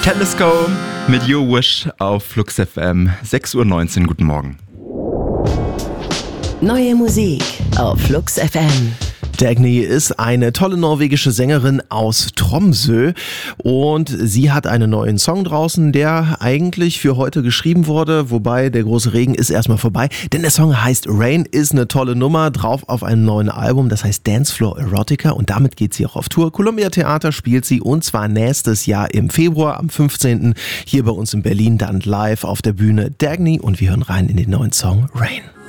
Telescope mit Your Wish auf Flux FM. 6:19 Uhr, guten Morgen. Neue Musik auf Flux FM. Dagny ist eine tolle norwegische Sängerin aus Tromsø und sie hat einen neuen Song draußen, der eigentlich für heute geschrieben wurde, wobei der große Regen ist erstmal vorbei, denn der Song heißt Rain, ist eine tolle Nummer, drauf auf einem neuen Album, das heißt Dancefloor Erotica und damit geht sie auch auf Tour. Columbia Theater spielt sie und zwar nächstes Jahr im Februar, am 15. hier bei uns in Berlin, dann live auf der Bühne Dagny und wir hören rein in den neuen Song Rain.